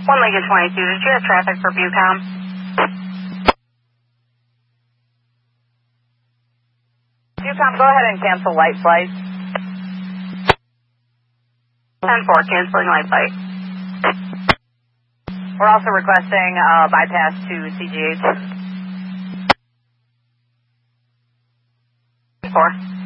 1 Lincoln 22, did you have traffic for Bucom? Bucom, go ahead and cancel light flight. 10-4, canceling light flight. We're also requesting bypass to CGH. 4.